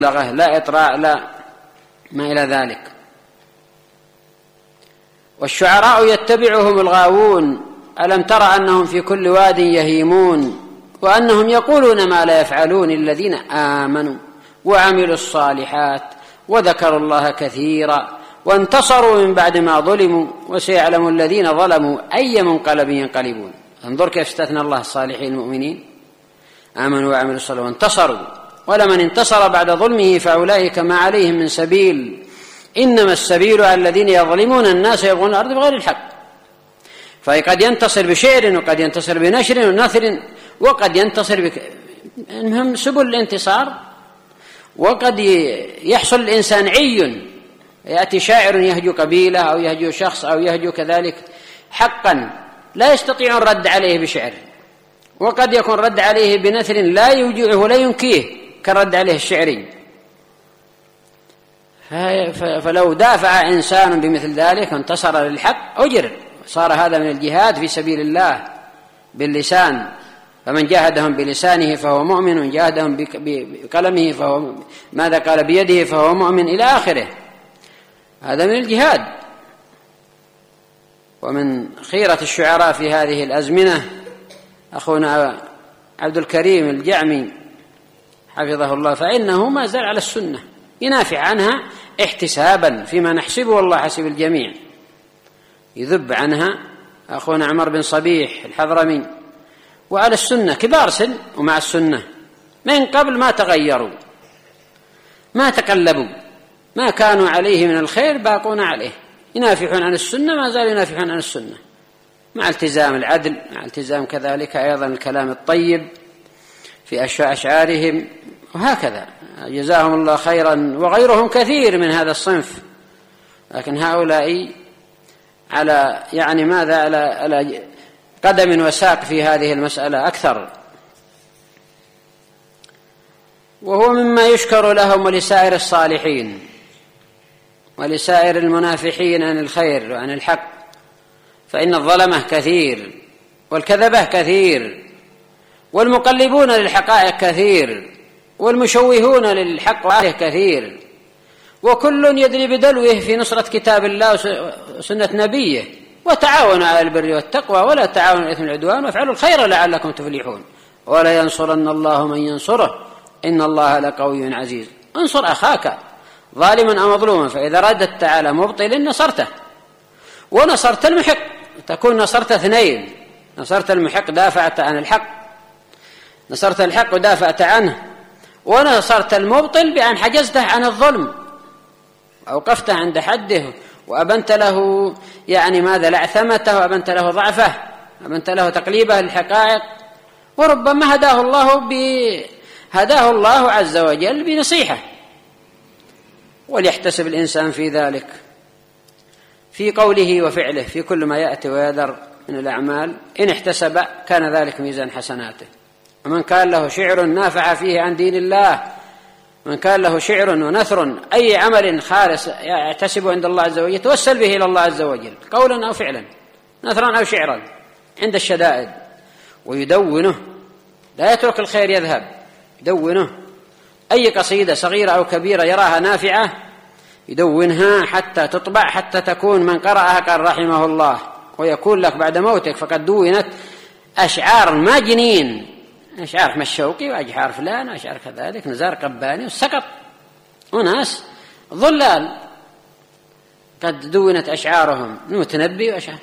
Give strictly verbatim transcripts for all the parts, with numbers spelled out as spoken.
لا إطراء لا ما إلى ذلك. والشعراء يتبعهم الغاوون، ألم تر أنهم في كل واد يهيمون وأنهم يقولون ما لا يفعلون الذين آمنوا وعملوا الصالحات وذكروا الله كثيرا وانتصروا من بعد ما ظلموا وسيعلم الذين ظلموا أي منقلب ينقلبون. انظر كيف استثنى الله الصالحين المؤمنين، آمنوا وعملوا الصالحات وانتصروا، ولمن انتصر بعد ظلمه فأولئك ما عليهم من سبيل، إنما السبيل على الذين يظلمون الناس يبغون الأرض بغير الحق. فقد ينتصر بشعر وقد ينتصر بنشر ونثر وقد ينتصر بك... المهم سبل الانتصار. وقد يحصل الإنسان عي، يأتي شاعر يهجو قبيلة أو يهجو شخص أو يهجو كذلك حقا لا يستطيع الرد عليه بشعر، وقد يكون رد عليه بنثر لا يوجعه ولا ينكيه كرد عليه الشعري. فلو دافع إنسان بمثل ذلك وانتصر للحق أجر، صار هذا من الجهاد في سبيل الله باللسان. فمن جاهدهم بلسانه فهو مؤمن، ومن جاهدهم بقلمه فهو ماذا قال بيده فهو مؤمن إلى آخره. هذا من الجهاد. ومن خيرة الشعراء في هذه الأزمنة أخونا عبد الكريم الجعمي حفظه الله، فإنه ما زال على السنة ينافع عنها احتسابا فيما نحسبه والله حسب الجميع، يذب عنها أخونا عمر بن صبيح الحضرمي، وعلى السنة كبار سن ومع السنة من قبل ما تغيروا ما تقلبوا، ما كانوا عليه من الخير باقون عليه، ينافحون عن السنة ما زالوا ينافحون عن السنة مع التزام العدل، مع التزام كذلك أيضا الكلام الطيب في أشعارهم، وهكذا جزاهم الله خيرا. وغيرهم كثير من هذا الصنف، لكن هؤلاء على يعني ماذا على, على قدم وساق في هذه المسألة أكثر. وهو مما يشكر لهم ولسائر الصالحين ولسائر المنافحين عن الخير وعن الحق، فإن الظلمة كثير والكذبة كثير والمقلبون للحقائق كثير والمشوهون للحق وآله كثير، وكل يدري بدلوه في نصرة كتاب الله وسنة نبيه. وتعاونوا على البر والتقوى ولا تعاونوا على الإثم والعدوان وافعلوا الخير لعلكم تفلحون ولا ينصرن الله من ينصره إن الله لقوي عزيز. انصر أخاك ظالما أو مظلوما، فإذا رددت على مبطل نصرته ونصرت المحق، تكون نصرت اثنين، نصرت المحق دافعت عن الحق، نصرت الحق ودافعت عنه، ونصرت المبطل بأن حجزته عن الظلم أوقفته عند حده وأبنت له يعني ماذا لعثمته وأبنت له ضعفه، أبنت له تقليبه للحقائق. وربما هداه الله ب... هداه الله عز وجل بنصيحة. وليحتسب الإنسان في ذلك في قوله وفعله في كل ما يأتي ويذر من الأعمال، إن احتسب كان ذلك ميزان حسناته. ومن كان له شعر نافع فيه عن دين الله، من كان له شعر ونثر أي عمل خالص يحتسبه عند الله عز وجل يتوسل به إلى الله عز وجل قولا أو فعلا، نثرا أو شعرا عند الشدائد، ويدونه، لا يترك الخير يذهب، يدونه. أي قصيدة صغيرة أو كبيرة يراها نافعة يدونها حتى تطبع، حتى تكون من قرأها قال رحمه الله، ويكون لك بعد موتك فقد دونت أشعار ما جنين، أشعار أحمد شوقي وأشعار فلان وأشعار كذلك نزار قباني والسقط، وناس ظلال قد دونت أشعارهم المتنبي وأشعار.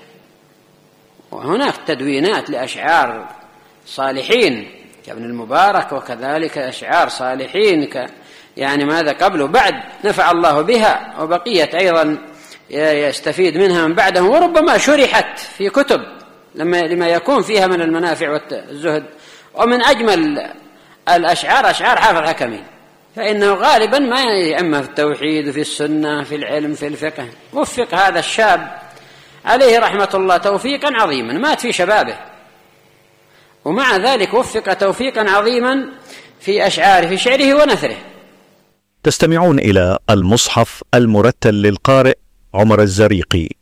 وهناك تدوينات لأشعار صالحين كابن المبارك، وكذلك أشعار صالحين ك يعني ماذا قبل وبعد نفع الله بها، وبقية أيضا يستفيد منها من بعدهم، وربما شرحت في كتب لما لما يكون فيها من المنافع والزهد. ومن أجمل الأشعار أشعار حافظ حكمي، فإنه غالبا ما يأمه في التوحيد وفي السنة في العلم في الفقه. وفق هذا الشاب عليه رحمة الله توفيقا عظيما، مات في شبابه، ومع ذلك وفق توفيقا عظيما في أشعاره في شعره ونثره. تستمعون إلى المصحف المرتل للقارئ عمر الزريقي.